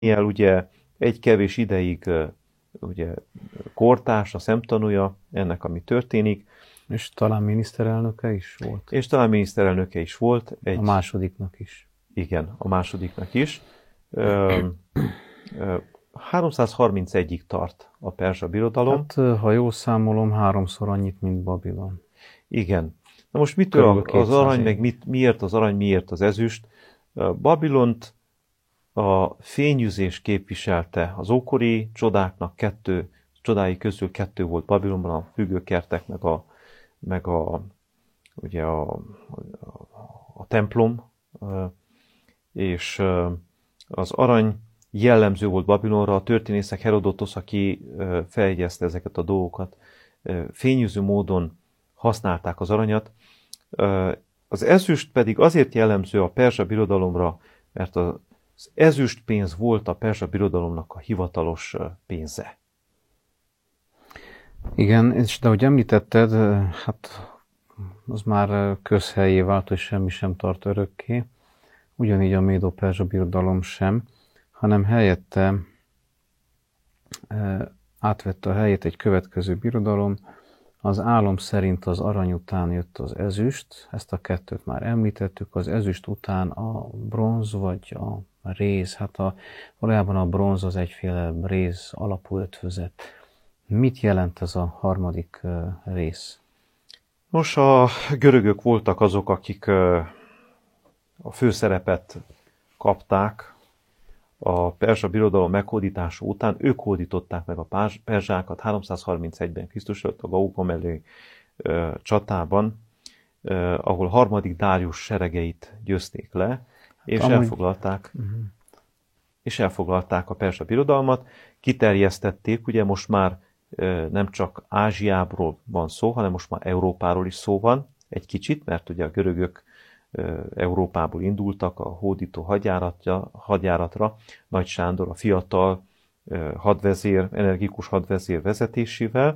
Dániel ugye egy kevés ideig ugye kortárs, a szemtanúja ennek, ami történik. És talán miniszterelnöke is volt. És talán miniszterelnöke is volt. A másodiknak is. Igen, a másodiknak is. 331-ig tart a perzsa birodalom. Hát, ha jól számolom, 3-szor annyit, mint Babilon. Igen. Na most mitől az arany, meg miért az arany, miért az ezüst? Babilont a fényűzés képviselte. Az ókori csodáknak csodái közül 2 volt Babilonban, a függőkertek, meg ugye a templom, és az arany jellemző volt Babilonra. A történészek Herodotosz, aki feljegyezte ezeket a dolgokat, fényűző módon használták az aranyat. Az ezüst pedig azért jellemző a perzsa birodalomra, mert az ezüst pénz volt a perzsa birodalomnak a hivatalos pénze. Igen, és de ahogy említetted, hát az már közhelyé vált, hogy semmi sem tart örökké. Ugyanígy a Médo-perzsa birodalom sem, hanem helyette átvette a helyét egy következő birodalom. Az álom szerint az arany után jött az ezüst, ezt a 2-t már említettük, az ezüst után a bronz vagy a réz, hát valójában a bronz az egyféle réz alapú ötvözet. Mit jelent ez a harmadik rész? Nos, a görögök voltak azok, akik a főszerepet kapták a perzsa birodalom meghódítása után. Ők hódították meg a perzsákat 331-ben Krisztus előtt a Gaugameli csatában, ahol harmadik Dárius seregeit győzték le, és elfoglalták a perzsa birodalmat, kiterjesztették, ugye most már nem csak Ázsiából van szó, hanem most már Európáról is szó van egy kicsit, mert ugye a görögök Európából indultak a hódító hadjáratra, Nagy Sándor, a fiatal hadvezér, energikus hadvezér vezetésével.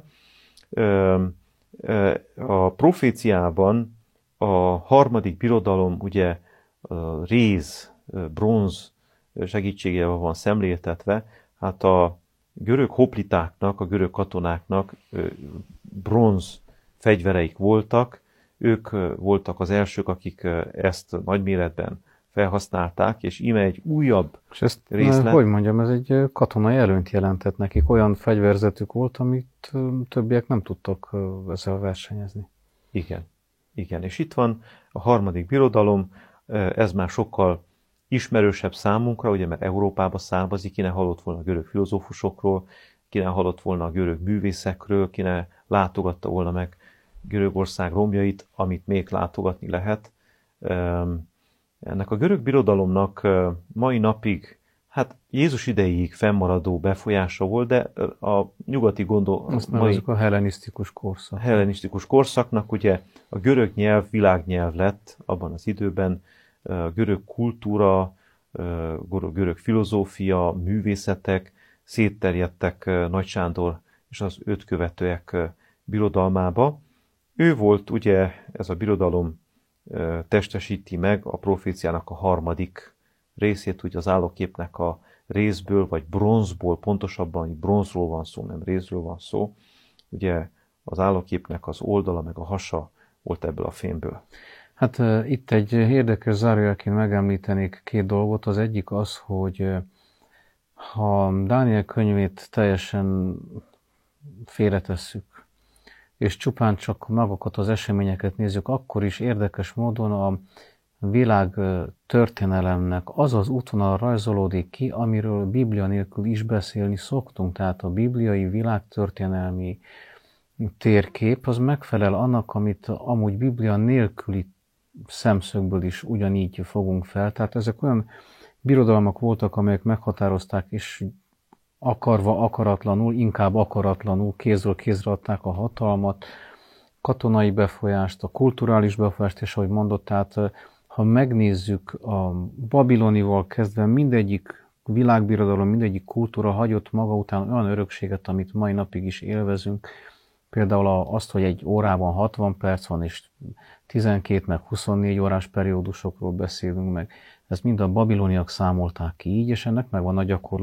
A proféciában a harmadik birodalom ugye réz, bronz segítségével van szemléltetve, hát a görög hoplitáknak, a görög katonáknak bronz fegyvereik voltak, ők voltak az elsők, akik ezt nagyméretben felhasználták, és íme egy újabb részlet. Hogy mondjam, ez egy katonai előnyt jelentett nekik, olyan fegyverzetük volt, amit többiek nem tudtak ezzel versenyezni. Igen, és itt van a harmadik birodalom, ez már sokkal ismerősebb számunkra, ugye, mert Európába származik, ki ne hallott volna a görög filozófusokról, ki ne hallott volna a görög művészekről, ki ne látogatta volna meg Görögország romjait, amit még látogatni lehet. Ennek a görög birodalomnak mai napig, hát Jézus idejéig fennmaradó befolyása volt, de a nyugati Azt nevezzük a hellenisztikus korszak. Hellenisztikus korszaknak, ugye a görög nyelv világnyelv lett abban az időben, a görög kultúra, görög filozófia, művészetek szétterjedtek Nagy Sándor és az őt követőek birodalmába. Ő volt, ugye, ez a birodalom testesíti meg a proféciának a harmadik részét, ugye az állóképnek a részből, vagy bronzból, pontosabban, hogy bronzról van szó, nem részről van szó. Ugye az állóképnek az oldala, meg a hasa volt ebből a fémből. Hát itt egy érdekes zárójelként megemlítenék 2 dolgot. Az egyik az, hogy ha Dániel könyvét teljesen félretesszük, és csupán csak magukat az eseményeket nézzük, akkor is érdekes módon a világ történelemnek az az útvonal rajzolódik ki, amiről Biblia nélkül is beszélni szoktunk. Tehát a bibliai világtörténelmi térkép az megfelel annak, amit amúgy Biblia nélküli szemszögből is ugyanígy fogunk fel. Tehát ezek olyan birodalmak voltak, amelyek meghatározták, és akarva, akaratlanul, inkább akaratlanul kézről kézre adták a hatalmat, katonai befolyást, a kulturális befolyást, és ahogy mondott, tehát ha megnézzük a babilonival kezdve, mindegyik világbirodalom, mindegyik kultúra hagyott maga után olyan örökséget, amit mai napig is élvezünk. Például azt, hogy egy órában 60 perc van, és 12 meg 24 órás periódusokról beszélünk meg. Ezt mind a babiloniak számolták ki így, és ennek megvan a gyakorlat.